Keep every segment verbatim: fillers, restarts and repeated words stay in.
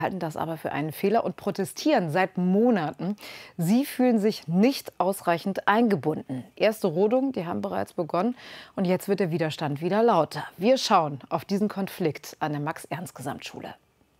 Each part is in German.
Halten das aber für einen Fehler und protestieren seit Monaten. Sie fühlen sich nicht ausreichend eingebunden. Erste Rodungen, die haben bereits begonnen und jetzt wird der Widerstand wieder lauter. Wir schauen auf diesen Konflikt an der Max-Ernst-Gesamtschule.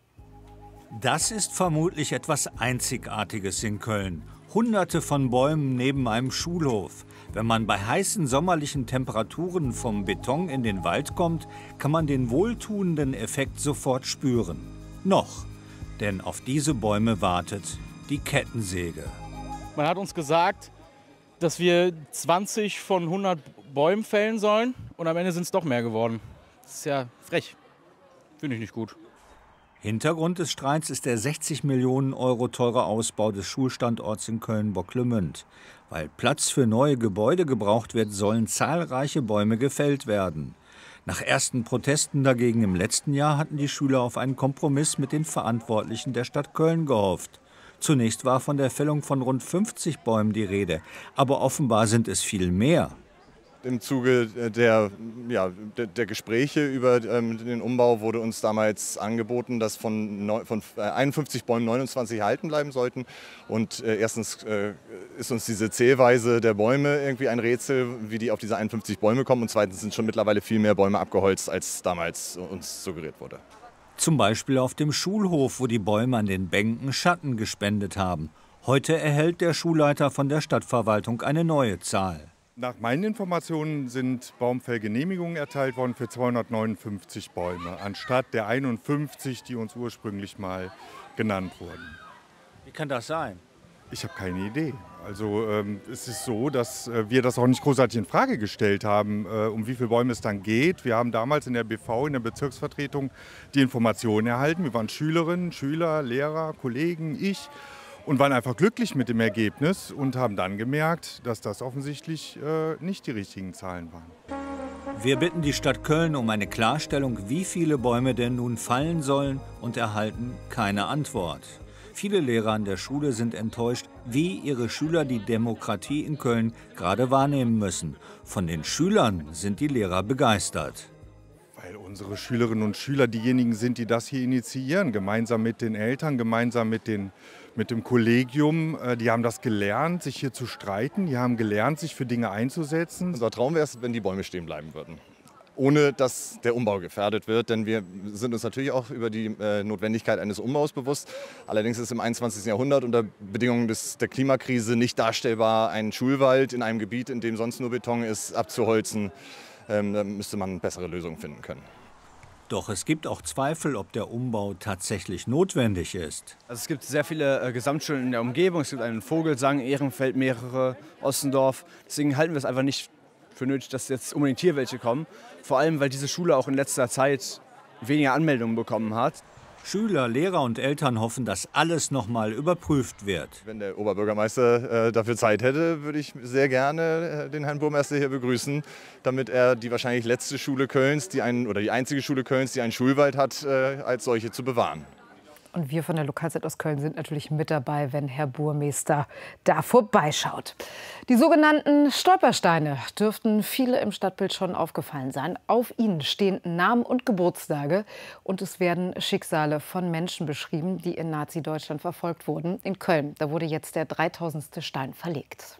Das ist vermutlich etwas Einzigartiges in Köln. Hunderte von Bäumen neben einem Schulhof. Wenn man bei heißen sommerlichen Temperaturen vom Beton in den Wald kommt, kann man den wohltuenden Effekt sofort spüren. Noch. Denn auf diese Bäume wartet die Kettensäge. Man hat uns gesagt, dass wir zwanzig von hundert Bäumen fällen sollen und am Ende sind es doch mehr geworden. Das ist ja frech. Finde ich nicht gut. Hintergrund des Streits ist der sechzig Millionen Euro teure Ausbau des Schulstandorts in Köln-Bocklemünd. Weil Platz für neue Gebäude gebraucht wird, sollen zahlreiche Bäume gefällt werden. Nach ersten Protesten dagegen im letzten Jahr hatten die Schüler auf einen Kompromiss mit den Verantwortlichen der Stadt Köln gehofft. Zunächst war von der Fällung von rund fünfzig Bäumen die Rede, aber offenbar sind es viel mehr. Im Zuge der, ja, der, der Gespräche über ähm, den Umbau wurde uns damals angeboten, dass von, neun, von einundfünfzig Bäumen neunundzwanzig erhalten bleiben sollten. Und äh, erstens äh, ist uns diese Zählweise der Bäume irgendwie ein Rätsel, wie die auf diese einundfünfzig Bäume kommen. Und zweitens sind schon mittlerweile viel mehr Bäume abgeholzt, als damals uns suggeriert wurde. Zum Beispiel auf dem Schulhof, wo die Bäume an den Bänken Schatten gespendet haben. Heute erhält der Schulleiter von der Stadtverwaltung eine neue Zahl. Nach meinen Informationen sind Baumfellgenehmigungen erteilt worden für zweihundertneunundfünfzig Bäume, anstatt der einundfünfzig, die uns ursprünglich mal genannt wurden. Wie kann das sein? Ich habe keine Idee. Also ähm, es ist so, dass äh, wir das auch nicht großartig in Frage gestellt haben, äh, um wie viele Bäume es dann geht. Wir haben damals in der B V, in der Bezirksvertretung, die Informationen erhalten. Wir waren Schülerinnen, Schüler, Lehrer, Kollegen, ich. Und waren einfach glücklich mit dem Ergebnis und haben dann gemerkt, dass das offensichtlich äh, nicht die richtigen Zahlen waren. Wir bitten die Stadt Köln um eine Klarstellung, wie viele Bäume denn nun fallen sollen, und erhalten keine Antwort. Viele Lehrer an der Schule sind enttäuscht, wie ihre Schüler die Demokratie in Köln gerade wahrnehmen müssen. Von den Schülern sind die Lehrer begeistert. Weil unsere Schülerinnen und Schüler diejenigen sind, die das hier initiieren, gemeinsam mit den Eltern, gemeinsam mit den mit dem Kollegium. Die haben das gelernt, sich hier zu streiten. Die haben gelernt, sich für Dinge einzusetzen. Unser Traum wäre es, wenn die Bäume stehen bleiben würden, ohne dass der Umbau gefährdet wird. Denn wir sind uns natürlich auch über die äh, Notwendigkeit eines Umbaus bewusst. Allerdings ist im einundzwanzigsten Jahrhundert unter Bedingungen des, der Klimakrise nicht darstellbar, einen Schulwald in einem Gebiet, in dem sonst nur Beton ist, abzuholzen. Ähm, da müsste man bessere Lösungen finden können. Doch es gibt auch Zweifel, ob der Umbau tatsächlich notwendig ist. Also es gibt sehr viele äh, Gesamtschulen in der Umgebung. Es gibt einen Vogelsang, Ehrenfeld, mehrere, Ossendorf. Deswegen halten wir es einfach nicht für nötig, dass jetzt unbedingt hier welche kommen. Vor allem, weil diese Schule auch in letzter Zeit weniger Anmeldungen bekommen hat. Schüler, Lehrer und Eltern hoffen, dass alles noch mal überprüft wird. Wenn der Oberbürgermeister äh, dafür Zeit hätte, würde ich sehr gerne äh, den Herrn Burmeister hier begrüßen, damit er die wahrscheinlich letzte Schule Kölns, die einen, oder die einzige Schule Kölns, die einen Schulwald hat, äh, als solche zu bewahren. Und wir von der Lokalzeit aus Köln sind natürlich mit dabei, wenn Herr Burmeister da vorbeischaut. Die sogenannten Stolpersteine dürften viele im Stadtbild schon aufgefallen sein. Auf ihnen stehen Namen und Geburtstage und es werden Schicksale von Menschen beschrieben, die in Nazi-Deutschland verfolgt wurden. In Köln, da wurde jetzt der dreitausendste Stein verlegt.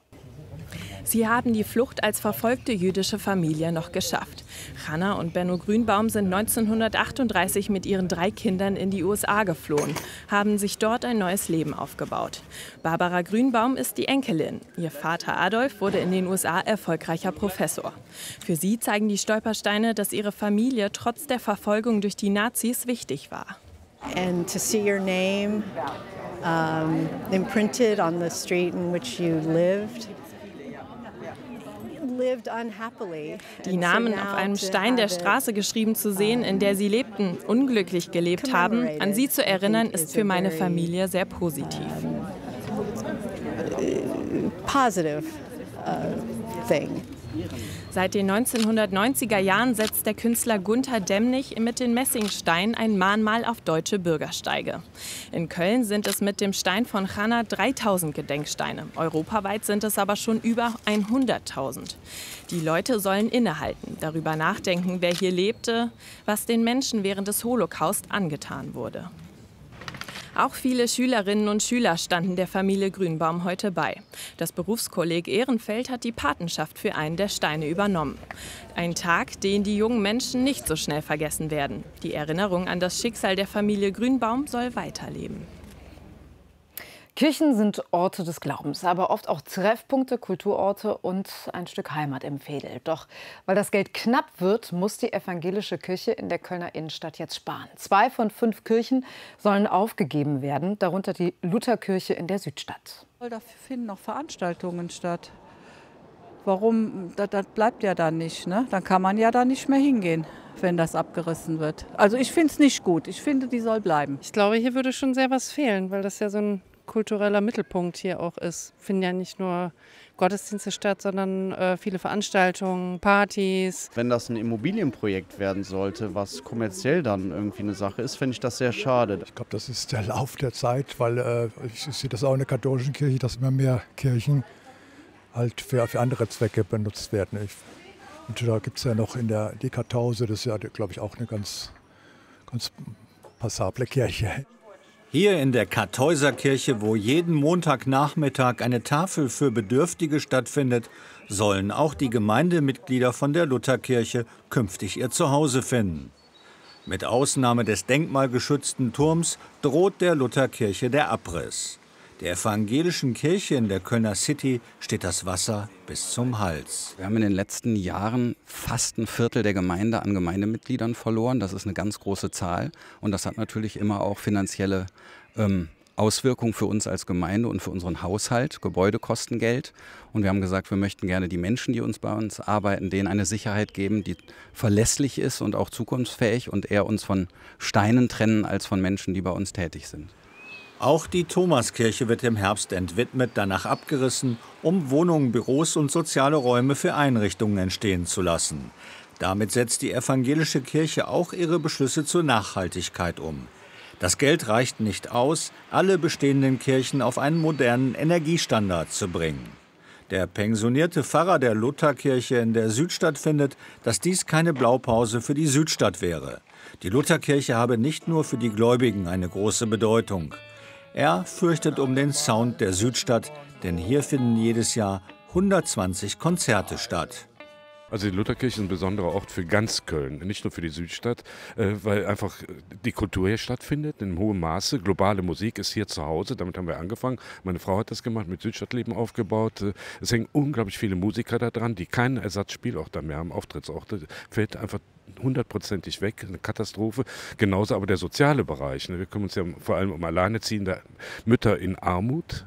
Sie haben die Flucht als verfolgte jüdische Familie noch geschafft. Hannah und Benno Grünbaum sind neunzehnhundertachtunddreißig mit ihren drei Kindern in die U S A geflohen, haben sich dort ein neues Leben aufgebaut. Barbara Grünbaum ist die Enkelin. Ihr Vater Adolf wurde in den U S A erfolgreicher Professor. Für sie zeigen die Stolpersteine, dass ihre Familie trotz der Verfolgung durch die Nazis wichtig war. And to see your name um, imprinted on the street in which you lived. Die Namen auf einem Stein der Straße geschrieben zu sehen, in der sie lebten, unglücklich gelebt haben, an sie zu erinnern, ist für meine Familie sehr positiv. Positive thing. Seit den neunzehnhundertneunziger Jahren setzt der Künstler Gunter Demnig mit den Messingsteinen ein Mahnmal auf deutsche Bürgersteige. In Köln sind es mit dem Stein von Hannah dreitausend Gedenksteine. Europaweit sind es aber schon über hunderttausend. Die Leute sollen innehalten, darüber nachdenken, wer hier lebte, was den Menschen während des Holocaust angetan wurde. Auch viele Schülerinnen und Schüler standen der Familie Grünbaum heute bei. Das Berufskolleg Ehrenfeld hat die Patenschaft für einen der Steine übernommen. Ein Tag, den die jungen Menschen nicht so schnell vergessen werden. Die Erinnerung an das Schicksal der Familie Grünbaum soll weiterleben. Kirchen sind Orte des Glaubens, aber oft auch Treffpunkte, Kulturorte und ein Stück Heimat im Veedel. Doch weil das Geld knapp wird, muss die evangelische Kirche in der Kölner Innenstadt jetzt sparen. Zwei von fünf Kirchen sollen aufgegeben werden, darunter die Lutherkirche in der Südstadt. Da finden noch Veranstaltungen statt. Warum? Das, das bleibt ja dann nicht, ne? Dann kann man ja da nicht mehr hingehen, wenn das abgerissen wird. Also ich finde es nicht gut. Ich finde, die soll bleiben. Ich glaube, hier würde schon sehr was fehlen, weil das ja so ein kultureller Mittelpunkt hier auch ist. Finden ja nicht nur Gottesdienste statt, sondern äh, viele Veranstaltungen, Partys. Wenn das ein Immobilienprojekt werden sollte, was kommerziell dann irgendwie eine Sache ist, finde ich das sehr schade. Ich glaube, das ist der Lauf der Zeit, weil äh, ich sehe das auch in der katholischen Kirche, dass immer mehr Kirchen halt für, für andere Zwecke benutzt werden. Ich, und da gibt es ja noch in der die Kartause, das ist ja, glaube ich, auch eine ganz, ganz passable Kirche. Hier in der Kartäuserkirche, wo jeden Montagnachmittag eine Tafel für Bedürftige stattfindet, sollen auch die Gemeindemitglieder von der Lutherkirche künftig ihr Zuhause finden. Mit Ausnahme des denkmalgeschützten Turms droht der Lutherkirche der Abriss. Der evangelischen Kirche in der Kölner City steht das Wasser bis zum Hals. Wir haben in den letzten Jahren fast ein Viertel der Gemeinde an Gemeindemitgliedern verloren. Das ist eine ganz große Zahl. Und das hat natürlich immer auch finanzielle ähm, Auswirkungen für uns als Gemeinde und für unseren Haushalt. Gebäude kosten Geld. Und wir haben gesagt, wir möchten gerne die Menschen, die uns bei uns arbeiten, denen eine Sicherheit geben, die verlässlich ist und auch zukunftsfähig und eher uns von Steinen trennen als von Menschen, die bei uns tätig sind. Auch die Thomaskirche wird im Herbst entwidmet, danach abgerissen, um Wohnungen, Büros und soziale Räume für Einrichtungen entstehen zu lassen. Damit setzt die evangelische Kirche auch ihre Beschlüsse zur Nachhaltigkeit um. Das Geld reicht nicht aus, alle bestehenden Kirchen auf einen modernen Energiestandard zu bringen. Der pensionierte Pfarrer der Lutherkirche in der Südstadt findet, dass dies keine Blaupause für die Südstadt wäre. Die Lutherkirche habe nicht nur für die Gläubigen eine große Bedeutung. Er fürchtet um den Sound der Südstadt, denn hier finden jedes Jahr hundertzwanzig Konzerte statt. Also die Lutherkirche ist ein besonderer Ort für ganz Köln, nicht nur für die Südstadt, weil einfach die Kultur hier stattfindet in hohem Maße. Globale Musik ist hier zu Hause, damit haben wir angefangen. Meine Frau hat das gemacht, mit Südstadtleben aufgebaut. Es hängen unglaublich viele Musiker da dran, die keinen Ersatzspielort mehr haben, Auftrittsorte. Fällt einfach hundertprozentig weg, eine Katastrophe. Genauso aber der soziale Bereich. Wir kümmern uns ja vor allem um alleinerziehende Mütter in Armut.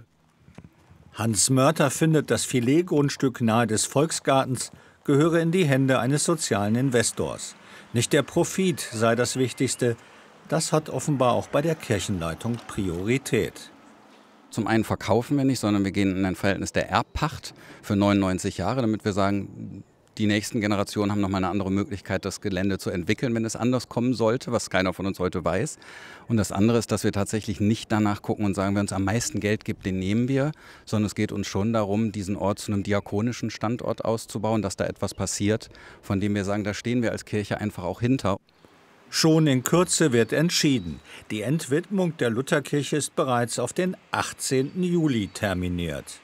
Hans Mörter findet, das Filetgrundstück nahe des Volksgartens gehöre in die Hände eines sozialen Investors. Nicht der Profit sei das Wichtigste. Das hat offenbar auch bei der Kirchenleitung Priorität. Zum einen verkaufen wir nicht, sondern wir gehen in ein Verhältnis der Erbpacht für neunundneunzig Jahre, damit wir sagen, die nächsten Generationen haben noch mal eine andere Möglichkeit, das Gelände zu entwickeln, wenn es anders kommen sollte, was keiner von uns heute weiß. Und das andere ist, dass wir tatsächlich nicht danach gucken und sagen, wer uns am meisten Geld gibt, den nehmen wir, sondern es geht uns schon darum, diesen Ort zu einem diakonischen Standort auszubauen, dass da etwas passiert, von dem wir sagen, da stehen wir als Kirche einfach auch hinter. Schon in Kürze wird entschieden. Die Entwidmung der Lutherkirche ist bereits auf den achtzehnten Juli terminiert.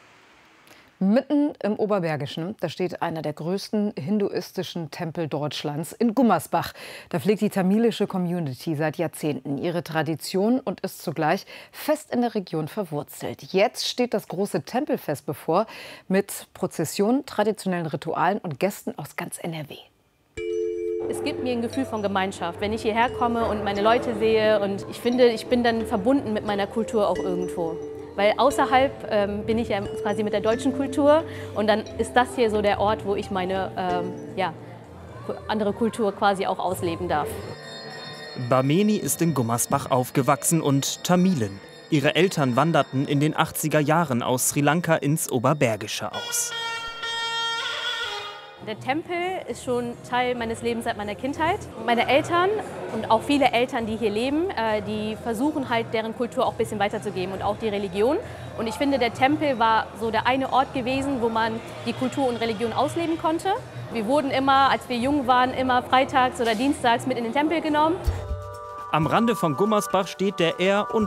Mitten im Oberbergischen, da steht einer der größten hinduistischen Tempel Deutschlands in Gummersbach. Da pflegt die tamilische Community seit Jahrzehnten ihre Tradition und ist zugleich fest in der Region verwurzelt. Jetzt steht das große Tempelfest bevor mit Prozessionen, traditionellen Ritualen und Gästen aus ganz N R W. Es gibt mir ein Gefühl von Gemeinschaft, wenn ich hierher komme und meine Leute sehe. Und ich finde, ich bin dann verbunden mit meiner Kultur auch irgendwo. Weil außerhalb ähm, bin ich ja quasi mit der deutschen Kultur und dann ist das hier so der Ort, wo ich meine ähm, ja, andere Kultur quasi auch ausleben darf. Bhameni ist in Gummersbach aufgewachsen und Tamilin. Ihre Eltern wanderten in den achtziger Jahren aus Sri Lanka ins Oberbergische aus. Der Tempel ist schon Teil meines Lebens seit meiner Kindheit. Meine Eltern und auch viele Eltern, die hier leben, die versuchen halt deren Kultur auch ein bisschen weiterzugeben und auch die Religion. Und ich finde, der Tempel war so der eine Ort gewesen, wo man die Kultur und Religion ausleben konnte. Wir wurden immer, als wir jung waren, immer freitags oder dienstags mit in den Tempel genommen. Am Rande von Gummersbach steht der Ehr- und